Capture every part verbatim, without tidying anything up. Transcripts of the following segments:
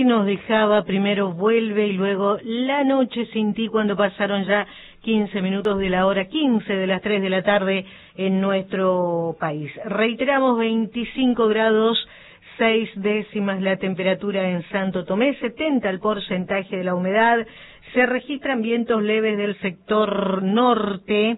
así nos dejaba primero Vuelve y luego La noche sin ti, cuando pasaron ya quince minutos de la hora quince de las tres de la tarde en nuestro país. Reiteramos, veinticinco grados seis décimas la temperatura en Santo Tomé, setenta el porcentaje de la humedad, se registran vientos leves del sector norte,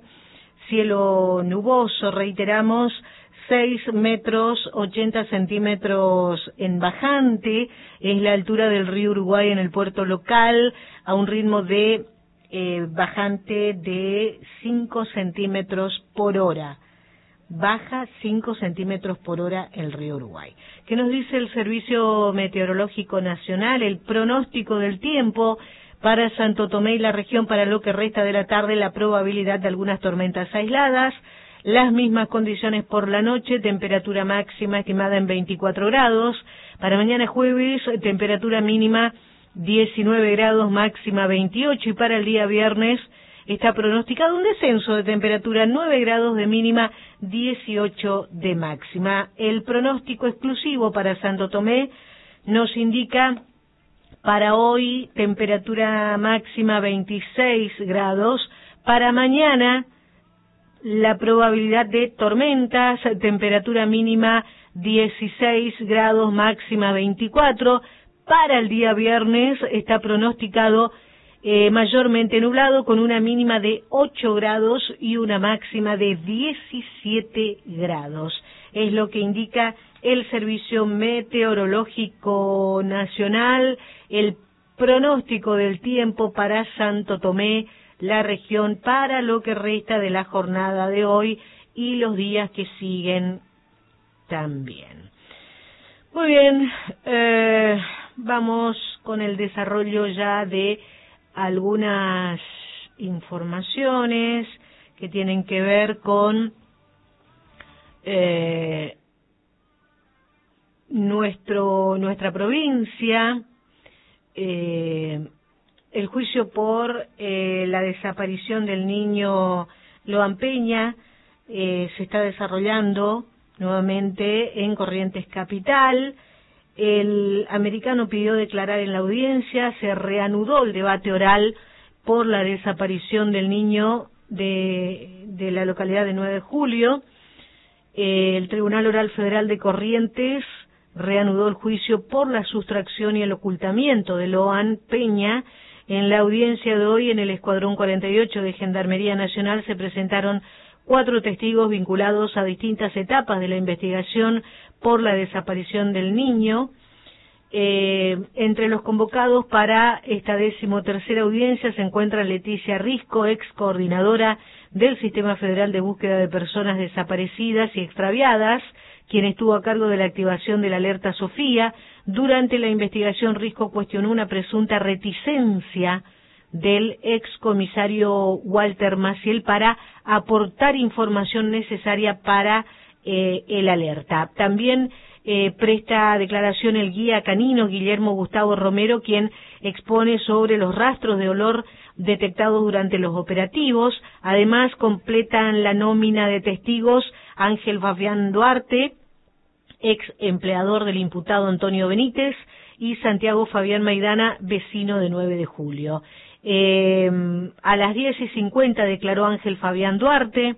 cielo nuboso, reiteramos, seis metros ochenta centímetros en bajante, es la altura del río Uruguay en el puerto local, a un ritmo de eh, bajante de cinco centímetros por hora. Baja cinco centímetros por hora el río Uruguay. ¿Qué nos dice el Servicio Meteorológico Nacional? El pronóstico del tiempo para Santo Tomé y la región para lo que resta de la tarde, la probabilidad de algunas tormentas aisladas, las mismas condiciones por la noche, temperatura máxima estimada en veinticuatro grados, para mañana jueves, temperatura mínima diecinueve grados, máxima veintiocho, y para el día viernes está pronosticado un descenso de temperatura, nueve grados de mínima, dieciocho de máxima. El pronóstico exclusivo para Santo Tomé nos indica para hoy temperatura máxima veintiséis grados, para mañana la probabilidad de tormentas, temperatura mínima dieciséis grados, máxima veinticuatro, para el día viernes está pronosticado Eh, mayormente nublado con una mínima de ocho grados y una máxima de diecisiete grados. Es lo que indica el Servicio Meteorológico Nacional, el pronóstico del tiempo para Santo Tomé, la región, para lo que resta de la jornada de hoy y los días que siguen también. Muy bien, eh, vamos con el desarrollo ya de algunas informaciones que tienen que ver con eh, nuestro nuestra provincia, eh, el juicio por eh, la desaparición del niño Loan Peña eh, se está desarrollando nuevamente en Corrientes Capital. El americano pidió declarar en la audiencia, se reanudó el debate oral por la desaparición del niño de, de la localidad de nueve de julio. Eh, el Tribunal Oral Federal de Corrientes reanudó el juicio por la sustracción y el ocultamiento de Loan Peña. En la audiencia de hoy, en el Escuadrón cuarenta y ocho de Gendarmería Nacional, se presentaron cuatro testigos vinculados a distintas etapas de la investigación por la desaparición del niño. Eh, entre los convocados para esta decimotercera audiencia se encuentra Leticia Risco, ex coordinadora del Sistema Federal de Búsqueda de Personas Desaparecidas y Extraviadas, quien estuvo a cargo de la activación de la alerta Sofía. Durante la investigación, Risco cuestionó una presunta reticencia del excomisario Walter Maciel para aportar información necesaria para eh, el alerta. También eh, presta declaración el guía canino Guillermo Gustavo Romero, quien expone sobre los rastros de olor detectados durante los operativos. Además, completan la nómina de testigos Ángel Fabián Duarte, ex empleador del imputado Antonio Benítez, y Santiago Fabián Maidana, vecino de nueve de julio. Eh, a las diez y cincuenta declaró Ángel Fabián Duarte.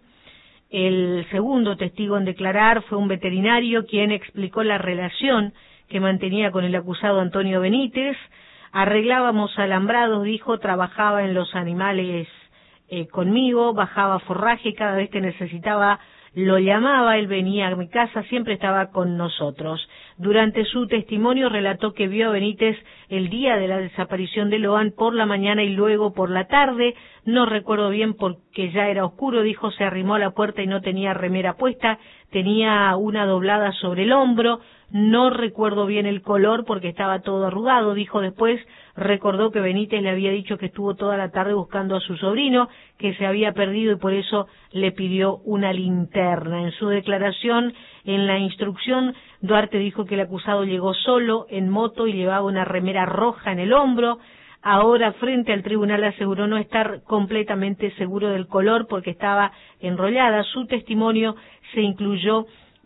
El segundo testigo en declarar fue un veterinario quien explicó la relación que mantenía con el acusado Antonio Benítez. Arreglábamos alambrados, dijo, trabajaba en los animales eh, conmigo, bajaba forraje, cada vez que necesitaba lo llamaba, él venía a mi casa, siempre estaba con nosotros. Durante su testimonio relató que vio a Benítez el día de la desaparición de Loan por la mañana y luego por la tarde. No recuerdo bien porque ya era oscuro, dijo, se arrimó a la puerta y no tenía remera puesta, tenía una doblada sobre el hombro. No recuerdo bien el color porque estaba todo arrugado, dijo. Después recordó que Benítez le había dicho que estuvo toda la tarde buscando a su sobrino, que se había perdido y por eso le pidió una linterna. En su declaración, en la instrucción, Duarte dijo que el acusado llegó solo en moto y llevaba una remera roja en el hombro. Ahora, frente al tribunal, aseguró no estar completamente seguro del color porque estaba enrollada. Su testimonio se incluyó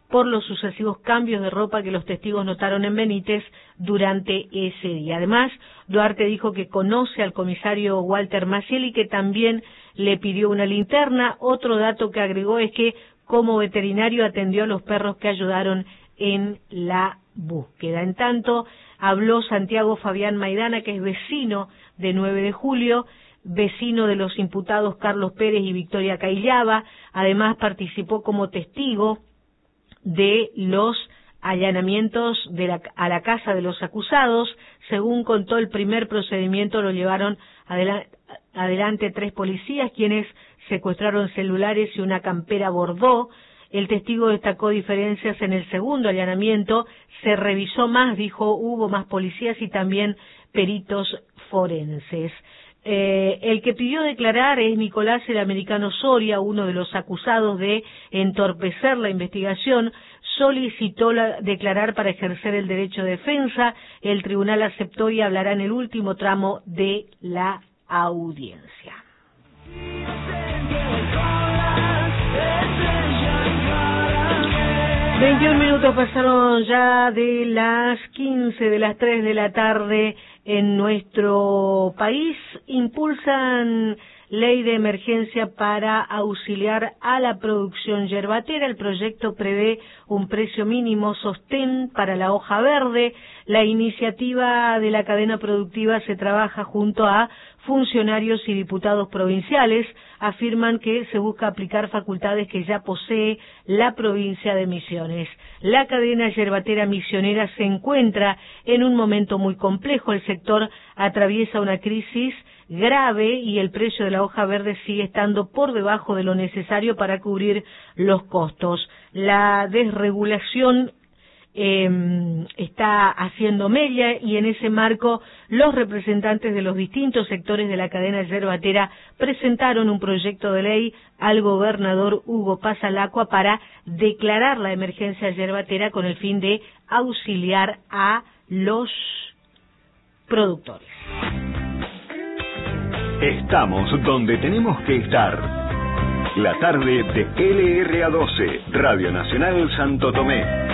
por los sucesivos cambios de ropa que los testigos notaron en Benítez durante ese día. Además, Duarte dijo que conoce al comisario Walter Maciel y que también le pidió una linterna. Otro dato que agregó es que como veterinario atendió a los perros que ayudaron en la búsqueda. En tanto, habló Santiago Fabián Maidana, que es vecino de nueve de julio, vecino de los imputados Carlos Pérez y Victoria Caillaba. Además, participó como testigo de los allanamientos de la, a la casa de los acusados. Según contó, el primer procedimiento lo llevaron adela, adelante tres policías, quienes secuestraron celulares y una campera bordó. El testigo destacó diferencias en el segundo allanamiento. Se revisó más, dijo, hubo más policías y también peritos forenses. Eh, el que pidió declarar es Nicolás el Americano Soria, uno de los acusados de entorpecer la investigación. Solicitó la, declarar para ejercer el derecho de defensa. El tribunal aceptó y hablará en el último tramo de la audiencia. veintiún minutos pasaron ya de las quince, de las tres de la tarde en nuestro país. Impulsan ley de emergencia para auxiliar a la producción yerbatera. El proyecto prevé un precio mínimo sostén para la hoja verde. La iniciativa de la cadena productiva se trabaja junto a funcionarios y diputados provinciales. Afirman que se busca aplicar facultades que ya posee la provincia de Misiones. La cadena yerbatera misionera se encuentra en un momento muy complejo. El sector atraviesa una crisis grave y el precio de la hoja verde sigue estando por debajo de lo necesario para cubrir los costos. La desregulación Eh, está haciendo mella y en ese marco los representantes de los distintos sectores de la cadena yerbatera presentaron un proyecto de ley al gobernador Hugo Pasalacqua para declarar la emergencia yerbatera con el fin de auxiliar a los productores. Estamos donde tenemos que estar. La tarde de L R A doce, Radio Nacional Santo Tomé.